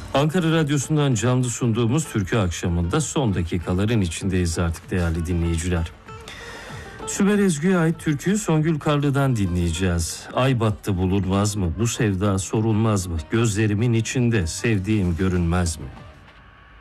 Ankara Radyosu'ndan canlı sunduğumuz Türkü Akşamı'nda son dakikaların içindeyiz artık değerli dinleyiciler. Sümer Ezgi'ye ait türküyü Songül Karlı'dan dinleyeceğiz. Ay battı bulunmaz mı? Bu sevda sorulmaz mı? Gözlerimin içinde sevdiğim görünmez mi?